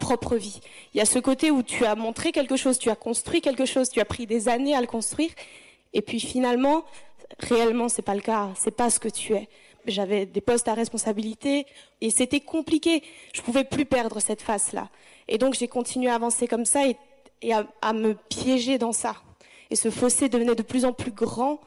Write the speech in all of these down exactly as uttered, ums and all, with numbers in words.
propre vie. Il y a ce côté où tu as montré quelque chose, tu as construit quelque chose, tu as pris des années à le construire, et puis finalement, réellement, c'est pas le cas, c'est pas ce que tu es. J'avais des postes à responsabilité, et c'était compliqué. Je pouvais plus perdre cette face-là. Et donc, j'ai continué à avancer comme ça, et, et à, à me piéger dans ça. Et ce fossé devenait de plus en plus grand.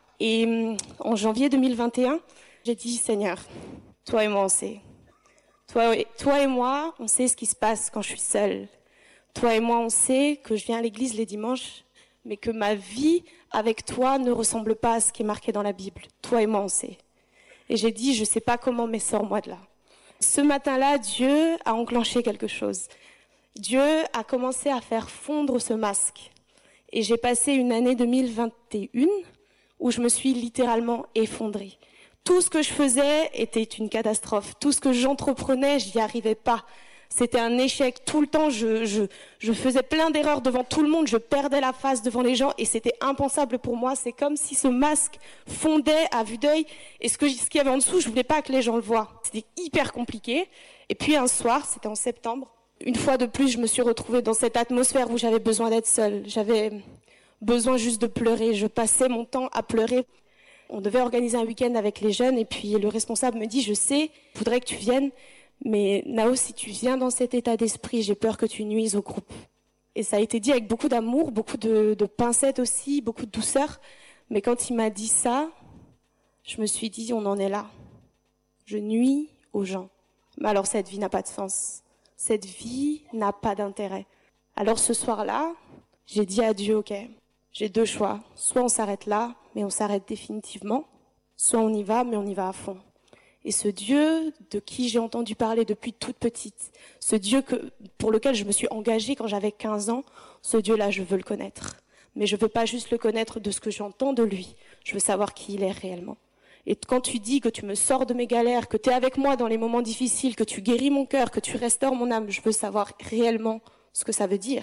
Et en janvier deux mille vingt et un, j'ai dit, Seigneur, toi et moi, on sait. Toi et, toi et moi, on sait ce qui se passe quand je suis seule. Toi et moi, on sait que je viens à l'église les dimanches, mais que ma vie avec toi ne ressemble pas à ce qui est marqué dans la Bible. Toi et moi, on sait. Et j'ai dit, je sais pas comment, mais sors-moi de là. Ce matin-là, Dieu a enclenché quelque chose. Dieu a commencé à faire fondre ce masque. Et j'ai passé une année deux mille vingt et un où je me suis littéralement effondrée. Tout ce que je faisais était une catastrophe. Tout ce que j'entreprenais, j'y arrivais pas. C'était un échec. Tout le temps, je, je, je faisais plein d'erreurs devant tout le monde. Je perdais la face devant les gens et c'était impensable pour moi. C'est comme si ce masque fondait à vue d'œil et ce, que, ce qu'il y avait en dessous, je voulais pas que les gens le voient. C'était hyper compliqué. Et puis un soir, c'était en septembre, une fois de plus, je me suis retrouvée dans cette atmosphère où j'avais besoin d'être seule. J'avais besoin juste de pleurer. Je passais mon temps à pleurer. On devait organiser un week-end avec les jeunes et puis le responsable me dit, je sais, je voudrais que tu viennes, mais Nao, si tu viens dans cet état d'esprit, j'ai peur que tu nuises au groupe. Et ça a été dit avec beaucoup d'amour, beaucoup de, de pincettes aussi, beaucoup de douceur. Mais quand il m'a dit ça, je me suis dit, on en est là. Je nuis aux gens. Mais alors cette vie n'a pas de sens. Cette vie n'a pas d'intérêt. Alors ce soir-là, j'ai dit à Dieu, ok, j'ai deux choix. Soit on s'arrête là, mais on s'arrête définitivement. Soit on y va, mais on y va à fond. Et ce Dieu de qui j'ai entendu parler depuis toute petite, ce Dieu que, pour lequel je me suis engagée quand j'avais quinze ans, ce Dieu-là, je veux le connaître. Mais je veux pas juste le connaître de ce que j'entends de lui. Je veux savoir qui il est réellement. Et quand tu dis que tu me sors de mes galères, que tu es avec moi dans les moments difficiles, que tu guéris mon cœur, que tu restaures mon âme, je veux savoir réellement ce que ça veut dire.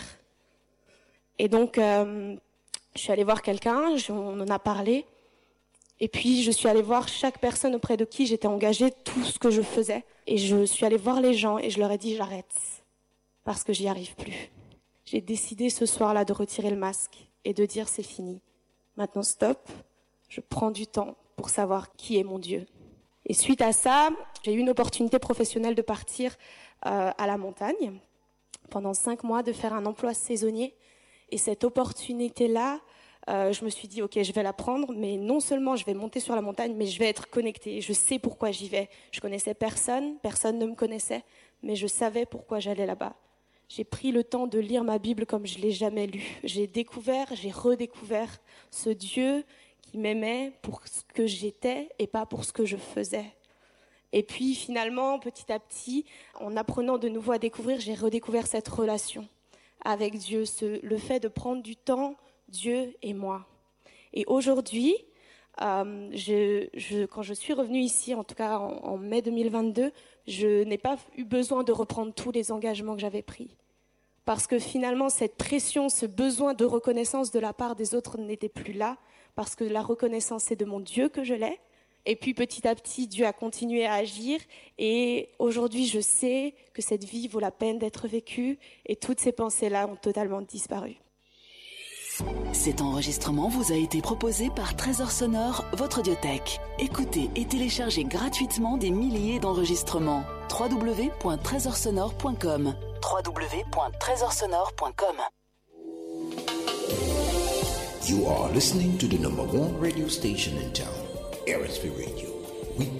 Et donc, euh, je suis allée voir quelqu'un, on en a parlé, et puis je suis allée voir chaque personne auprès de qui j'étais engagée, tout ce que je faisais. Et je suis allée voir les gens et je leur ai dit j'arrête, parce que j'y arrive plus. J'ai décidé ce soir-là de retirer le masque et de dire c'est fini. Maintenant stop, je prends du temps pour savoir qui est mon Dieu. Et suite à ça, j'ai eu une opportunité professionnelle de partir euh, à la montagne pendant cinq mois, de faire un emploi saisonnier. Et cette opportunité-là, euh, je me suis dit, ok, je vais la prendre, mais non seulement je vais monter sur la montagne, mais je vais être connectée. Je sais pourquoi j'y vais. Je connaissais personne, personne ne me connaissait, mais je savais pourquoi j'allais là-bas. J'ai pris le temps de lire ma Bible comme je l'ai jamais lue. J'ai découvert, j'ai redécouvert ce Dieu qui m'aimait pour ce que j'étais et pas pour ce que je faisais. Et puis finalement, petit à petit, en apprenant de nouveau à découvrir, j'ai redécouvert cette relation avec Dieu, ce, le fait de prendre du temps, Dieu et moi. Et aujourd'hui, euh, je, je, quand je suis revenue ici, en tout cas en, en mai deux mille vingt-deux, je n'ai pas eu besoin de reprendre tous les engagements que j'avais pris. Parce que finalement, cette pression, ce besoin de reconnaissance de la part des autres n'était plus là, parce que la reconnaissance, c'est de mon Dieu que je l'ai. Et puis petit à petit, Dieu a continué à agir. Et aujourd'hui, je sais que cette vie vaut la peine d'être vécue. Et toutes ces pensées-là ont totalement disparu. Cet enregistrement vous a été proposé par Trésor Sonore, votre audiothèque. Écoutez et téléchargez gratuitement des milliers d'enregistrements. w w w point trésor sonore point com w w w point trésor sonore point com. You are listening to the number one radio station in town, R S V Radio.